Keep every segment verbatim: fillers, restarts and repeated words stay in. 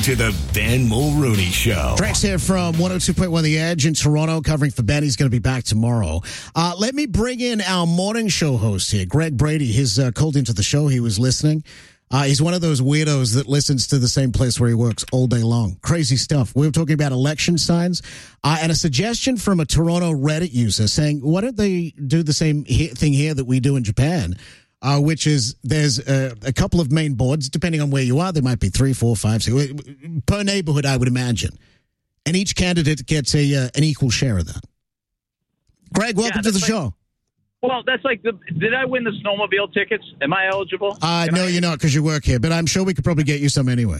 to the Ben Mulrooney Show. Drax here from one oh two point one The Edge in Toronto, covering for Ben. He's going to be back tomorrow. Uh, let me bring in our morning show host here, Greg Brady. He's uh, called into the show. He was listening. Uh, he's one of those weirdos that listens to the same place where he works all day long. Crazy stuff. We were talking about election signs uh, and a suggestion from a Toronto Reddit user saying, why don't they do the same he- thing here that we do in Japan? Uh, which is there's a, a couple of main boards, depending on where you are. There might be three, four, five, six, per neighborhood, I would imagine. And each candidate gets a uh, an equal share of that. Greg, welcome yeah, to the like, show. Well, that's like, the, did I win the snowmobile tickets? Am I eligible? Uh, no, I... you're not, because you work here. But I'm sure we could probably get you some anyway.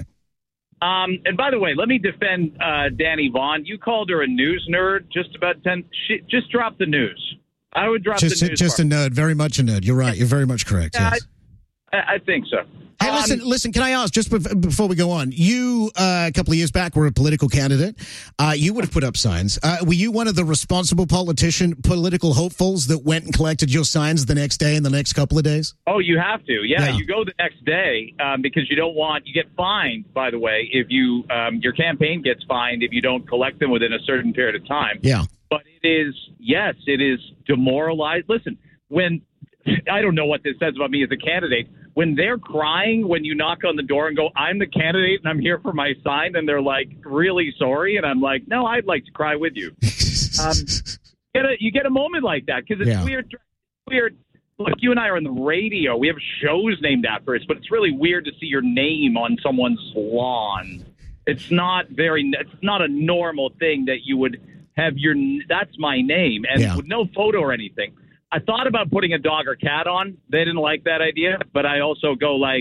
Um, and by the way, let me defend uh, Danny Vaughn. You called her a news nerd just about ten. She, just drop the news. I would drop just, the news Just part. a nerd, very much a nerd. You're right. You're very much correct. Yeah, yes. I, I think so. Hey, um, listen, listen, can I ask, just before we go on, you, uh, a couple of years back, were a political candidate. Uh, you would have put up signs. Uh, were you one of the responsible politician, political hopefuls that went and collected your signs the next day and the next couple of days? Oh, you have to. Yeah, yeah. You go the next day um, because you don't want, you get fined, by the way, if you, um, your campaign gets fined if you don't collect them within a certain period of time. Yeah. But it is, yes, it is demoralized. Listen, when, I don't know what this says about me as a candidate, when they're crying when you knock on the door and go, I'm the candidate and I'm here for my sign, and they're like, really sorry? And I'm like, no, I'd like to cry with you. um, you, get a, you get a moment like that because it's yeah. weird. Weird. Look, you and I are on the radio. We have shows named after us, but it's really weird to see your name on someone's lawn. It's not very, it's not a normal thing that you would have your, that's my name, and yeah. with no photo or anything. I thought about putting a dog or cat on. They didn't like that idea, but I also go like,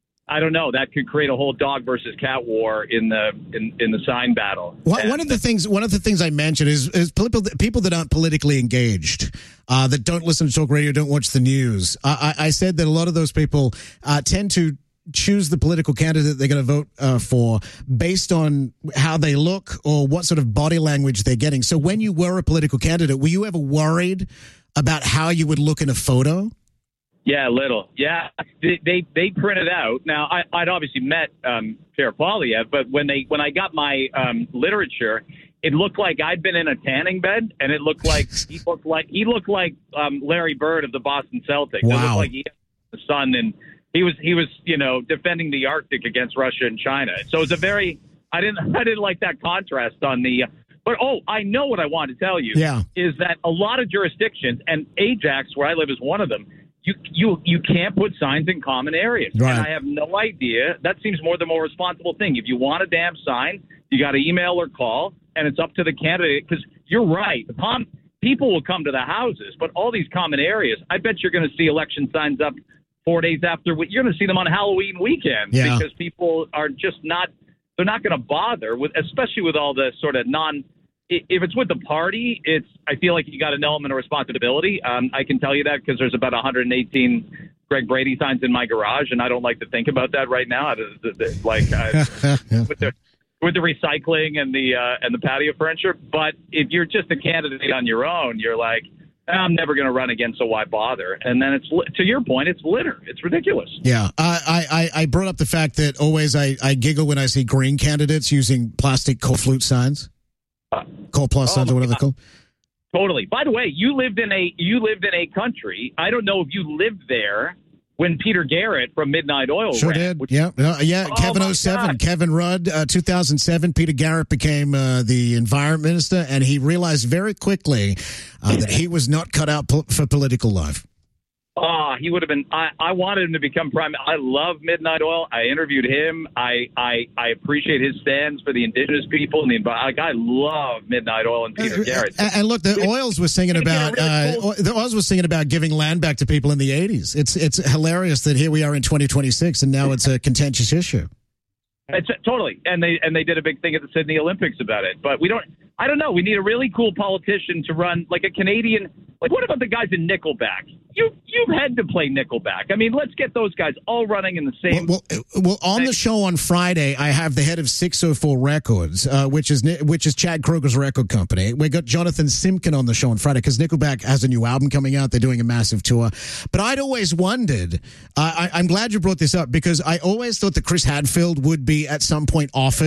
I don't know, that could create a whole dog versus cat war in the in, in the sign battle. One, and, one of the things, one of the things I mentioned is, is people, people that aren't politically engaged, uh, that don't listen to talk radio, don't watch the news. I, I, I said that a lot of those people uh, tend to choose the political candidate they're going to vote uh, for based on how they look or what sort of body language they're getting. So when you were a political candidate, were you ever worried about how you would look in a photo? Yeah, a little. Yeah, they they, they printed out. Now, I, I'd obviously met um, Pierre Poilievre, but when they when I got my um, literature, it looked like I'd been in a tanning bed, and it looked like he looked like he looked like um, Larry Bird of the Boston Celtics. Wow. It looked like he had the sun, and he was he was you know defending the Arctic against Russia and China. So it's a very I didn't I didn't like that contrast on the. But, oh, I know what I want to tell you yeah. is that a lot of jurisdictions, and Ajax, where I live, is one of them, you you you can't put signs in common areas. Right. And I have no idea. That seems more the more responsible thing. If you want a damn sign, you got to email or call, and it's up to the candidate. Because you're right. The com- people will come to the houses, but all these common areas, I bet you're going to see election signs up four days after. You're going to see them on Halloween weekend yeah. because people are just not – they're not going to bother, with, especially with all the sort of non – if it's with the party, it's. I feel like you got an element of responsibility. Um, I can tell you that because there's about one hundred eighteen Greg Brady signs in my garage, and I don't like to think about that right now. Like uh, with the with the recycling and the uh, and the patio furniture. But if you're just a candidate on your own, you're like, I'm never going to run again, so why bother? And then it's to your point, it's litter. It's ridiculous. Yeah, I I, I brought up the fact that always I, I giggle when I see green candidates using plastic coal flute signs. Uh, Coal plus oh signs or whatever they're called. Totally. By the way, you lived in a you lived in a country. I don't know if you lived there when Peter Garrett from Midnight Oil sure ran. did. Which, yeah, uh, yeah. oh Kevin oh seven, God. Kevin Rudd, uh, two thousand seven. Peter Garrett became uh, the environment minister, and he realized very quickly uh, that he was not cut out po- for political life. Oh, he would have been. I, I wanted him to become prime. I love Midnight Oil. I interviewed him. I I, I appreciate his stands for the indigenous people and the environment. Like, I love Midnight Oil and Peter Uh, Garrett. And, and look, the Oils was singing about really uh, cool- the Oils was singing about giving land back to people in the eighties. It's it's hilarious that here we are in twenty twenty-six, and now it's a contentious issue. It's, totally, and they and they did a big thing at the Sydney Olympics about it. But we don't. I don't know. We need a really cool politician to run, like a Canadian. Like, what about the guys in Nickelback? You you've had to play Nickelback. I mean, let's get those guys all running in the same. Well, well, well on the show on Friday, I have the head of six oh four Records, uh, which is which is Chad Kroger's record company. We got Jonathan Simkin on the show on Friday because Nickelback has a new album coming out. They're doing a massive tour. But I'd always wondered. Uh, I, I'm glad you brought this up because I always thought that Chris Hadfield would be at some point offered